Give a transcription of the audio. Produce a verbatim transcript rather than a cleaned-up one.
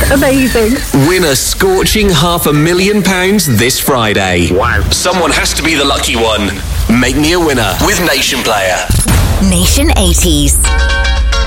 Amazing. Win a scorching half a million pounds this Friday. Wow. Someone has to be the lucky one. Make me a winner with Nation Player. Nation eighties.